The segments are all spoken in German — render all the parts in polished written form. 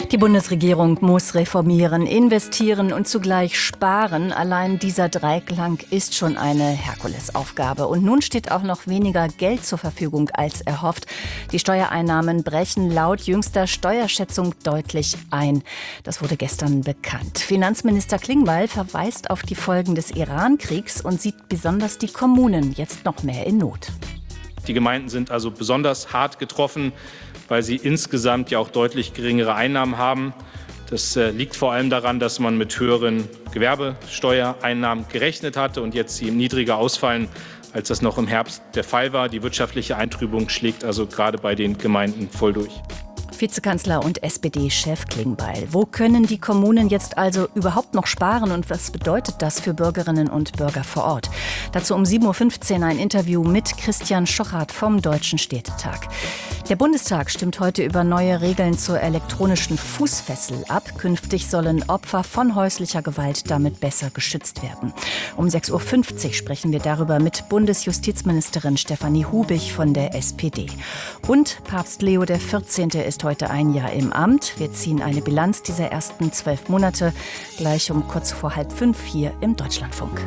Die Bundesregierung muss reformieren, investieren und zugleich sparen. Allein dieser Dreiklang ist schon eine Herkulesaufgabe. Und nun steht auch noch weniger Geld zur Verfügung als erhofft. Die Steuereinnahmen brechen laut jüngster Steuerschätzung deutlich ein. Das wurde gestern bekannt. Finanzminister Klingbeil verweist auf die Folgen des Iran-Kriegs und sieht besonders die Kommunen jetzt noch mehr in Not. Die Gemeinden sind also besonders hart getroffen, weil sie insgesamt ja auch deutlich geringere Einnahmen haben. Das liegt vor allem daran, dass man mit höheren Gewerbesteuereinnahmen gerechnet hatte und jetzt sie niedriger ausfallen, als das noch im Herbst der Fall war. Die wirtschaftliche Eintrübung schlägt also gerade bei den Gemeinden voll durch. Vizekanzler und SPD-Chef Klingbeil. Wo können die Kommunen jetzt also überhaupt noch sparen und was bedeutet das für Bürgerinnen und Bürger vor Ort? Dazu um 7.15 Uhr ein Interview mit Christian Schochart vom Deutschen Städtetag. Der Bundestag stimmt heute über neue Regeln zur elektronischen Fußfessel ab. Künftig sollen Opfer von häuslicher Gewalt damit besser geschützt werden. Um 6.50 Uhr sprechen wir darüber mit Bundesjustizministerin Stefanie Hubich von der SPD. Und Papst Leo XIV. Ist heute ein Jahr im Amt. Wir ziehen eine Bilanz dieser ersten 12 Monate. Gleich um kurz vor 4:30 hier im Deutschlandfunk.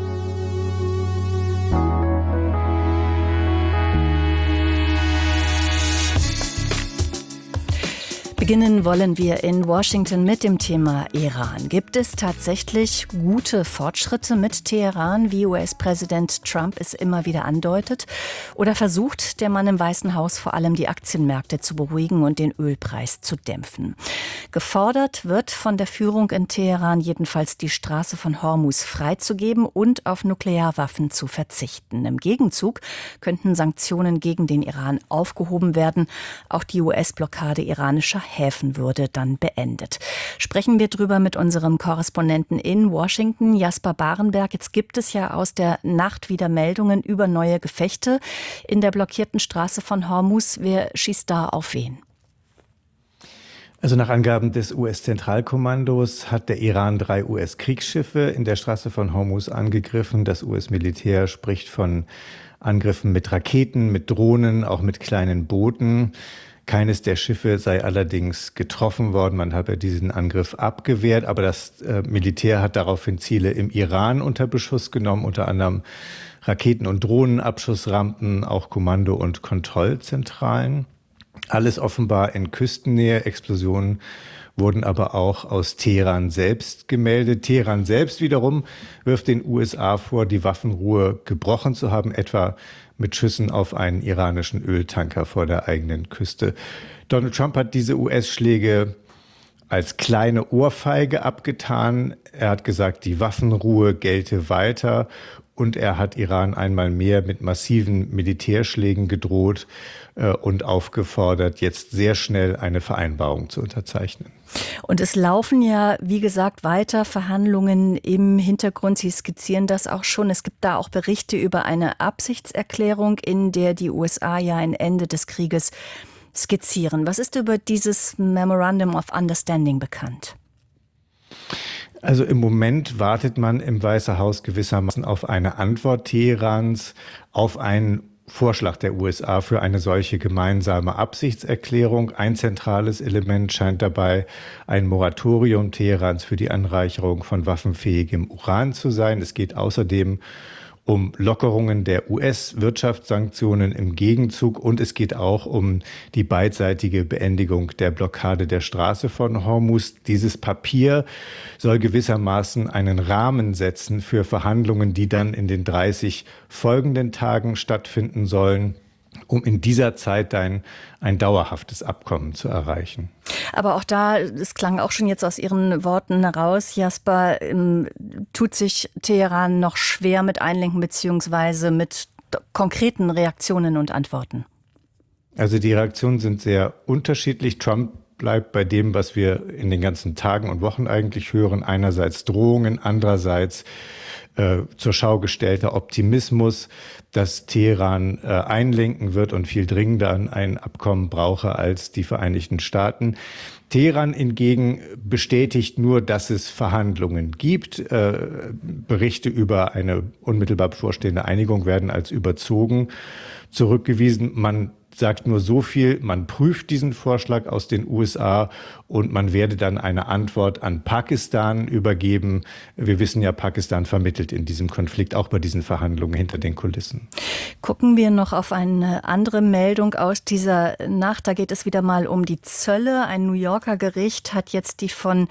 Beginnen wollen wir in Washington mit dem Thema Iran. Gibt es tatsächlich gute Fortschritte mit Teheran, wie US-Präsident Trump es immer wieder andeutet? Oder versucht der Mann im Weißen Haus vor allem die Aktienmärkte zu beruhigen und den Ölpreis zu dämpfen? Gefordert wird von der Führung in Teheran jedenfalls, die Straße von Hormuz freizugeben und auf Nuklearwaffen zu verzichten. Im Gegenzug könnten Sanktionen gegen den Iran aufgehoben werden. Auch die US-Blockade iranischer Häfen würde dann beendet. Sprechen wir drüber mit unserem Korrespondenten in Washington, Jasper Barenberg. Jetzt gibt es ja aus der Nacht wieder Meldungen über neue Gefechte in der blockierten Straße von Hormuz. Wer schießt da auf wen? Also nach Angaben des US-Zentralkommandos hat der Iran 3 US-Kriegsschiffe in der Straße von Hormuz angegriffen. Das US-Militär spricht von Angriffen mit Raketen, mit Drohnen, auch mit kleinen Booten. Keines der Schiffe sei allerdings getroffen worden. Man habe diesen Angriff abgewehrt, aber das Militär hat daraufhin Ziele im Iran unter Beschuss genommen, unter anderem Raketen- und Drohnenabschussrampen, auch Kommando- und Kontrollzentralen. Alles offenbar in Küstennähe. Explosionen wurden aber auch aus Teheran selbst gemeldet. Teheran selbst wiederum wirft den USA vor, die Waffenruhe gebrochen zu haben, etwa mit Schüssen auf einen iranischen Öltanker vor der eigenen Küste. Donald Trump hat diese US-Schläge als kleine Ohrfeige abgetan. Er hat gesagt, die Waffenruhe gelte weiter und er hat Iran einmal mehr mit massiven Militärschlägen gedroht und aufgefordert, jetzt sehr schnell eine Vereinbarung zu unterzeichnen. Und es laufen ja, wie gesagt, weiter Verhandlungen im Hintergrund. Sie skizzieren das auch schon. Es gibt da auch Berichte über eine Absichtserklärung, in der die USA ja ein Ende des Krieges skizzieren. Was ist über dieses Memorandum of Understanding bekannt? Also im Moment wartet man im Weißen Haus gewissermaßen auf eine Antwort Teherans, auf einen Vorschlag der USA für eine solche gemeinsame Absichtserklärung. Ein zentrales Element scheint dabei ein Moratorium Teherans für die Anreicherung von waffenfähigem Uran zu sein. Es geht außerdem um Lockerungen der US-Wirtschaftssanktionen im Gegenzug und es geht auch um die beidseitige Beendigung der Blockade der Straße von Hormuz. Dieses Papier soll gewissermaßen einen Rahmen setzen für Verhandlungen, die dann in den 30 folgenden Tagen stattfinden sollen, um in dieser Zeit ein dauerhaftes Abkommen zu erreichen. Aber auch da, es klang auch schon jetzt aus Ihren Worten heraus, Jasper, tut sich Teheran noch schwer mit Einlenken beziehungsweise mit konkreten Reaktionen und Antworten? Also die Reaktionen sind sehr unterschiedlich. Trump bleibt bei dem, was wir in den ganzen Tagen und Wochen eigentlich hören. Einerseits Drohungen, andererseits zur Schau gestellter Optimismus, dass Teheran einlenken wird und viel dringender an ein Abkommen brauche als die Vereinigten Staaten. Teheran hingegen bestätigt nur, dass es Verhandlungen gibt. Berichte über eine unmittelbar bevorstehende Einigung werden als überzogen zurückgewiesen. Man sagt nur so viel, man prüft diesen Vorschlag aus den USA und man werde dann eine Antwort an Pakistan übergeben. Wir wissen ja, Pakistan vermittelt in diesem Konflikt, auch bei diesen Verhandlungen hinter den Kulissen. Gucken wir noch auf eine andere Meldung aus dieser Nacht. Da geht es wieder mal um die Zölle. Ein New Yorker Gericht hat jetzt die von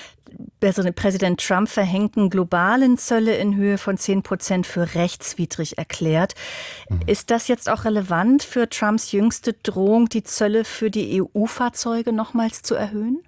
Präsident Trump verhängten globalen Zölle in Höhe von 10% für rechtswidrig erklärt. Ist das jetzt auch relevant für Trumps jüngste Drohung, die Zölle für die EU-Fahrzeuge nochmals zu erhöhen?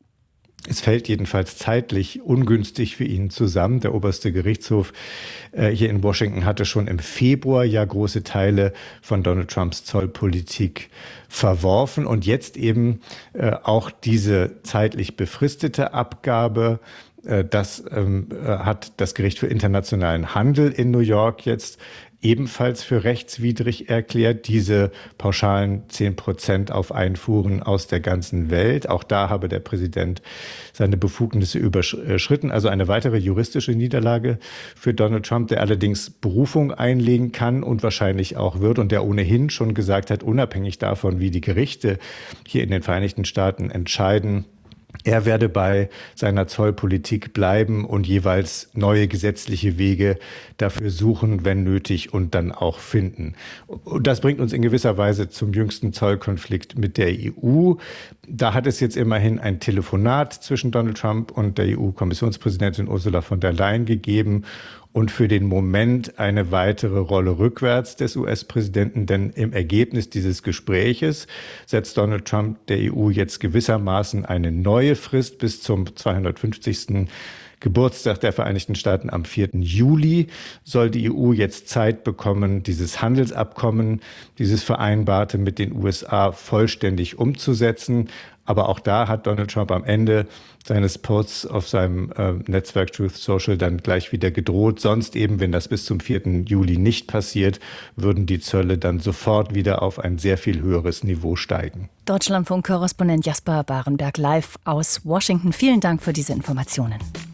Es fällt jedenfalls zeitlich ungünstig für ihn zusammen. Der oberste Gerichtshof hier in Washington hatte schon im Februar ja große Teile von Donald Trumps Zollpolitik verworfen und jetzt eben auch diese zeitlich befristete Abgabe. Das hat das Gericht für internationalen Handel in New York jetzt ebenfalls für rechtswidrig erklärt, diese pauschalen 10% auf Einfuhren aus der ganzen Welt. Auch da habe der Präsident seine Befugnisse überschritten. Also eine weitere juristische Niederlage für Donald Trump, der allerdings Berufung einlegen kann und wahrscheinlich auch wird und der ohnehin schon gesagt hat, unabhängig davon, wie die Gerichte hier in den Vereinigten Staaten entscheiden, er werde bei seiner Zollpolitik bleiben und jeweils neue gesetzliche Wege dafür suchen, wenn nötig, und dann auch finden. Und das bringt uns in gewisser Weise zum jüngsten Zollkonflikt mit der EU. Da hat es jetzt immerhin ein Telefonat zwischen Donald Trump und der EU-Kommissionspräsidentin Ursula von der Leyen gegeben. Und für den Moment eine weitere Rolle rückwärts des US-Präsidenten, denn im Ergebnis dieses Gespräches setzt Donald Trump der EU jetzt gewissermaßen eine neue Frist bis zum 250. Geburtstag der Vereinigten Staaten am 4. Juli soll die EU jetzt Zeit bekommen, dieses Handelsabkommen, dieses Vereinbarte mit den USA vollständig umzusetzen. Aber auch da hat Donald Trump am Ende seines Posts auf seinem Netzwerk Truth Social dann gleich wieder gedroht. Sonst eben, wenn das bis zum 4. Juli nicht passiert, würden die Zölle dann sofort wieder auf ein sehr viel höheres Niveau steigen. Deutschlandfunk-Korrespondent Jasper Barenberg live aus Washington. Vielen Dank für diese Informationen.